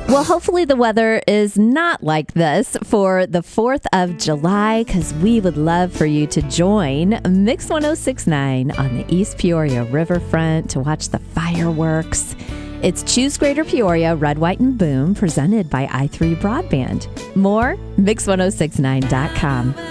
Well, hopefully the weather is not like this for the 4th of July, because we would love for you to join Mix 1069 on the East Peoria Riverfront to watch the fireworks. It's Choose Greater Peoria, Red, White, and Boom, presented by i3 Broadband. More, Mix1069.com.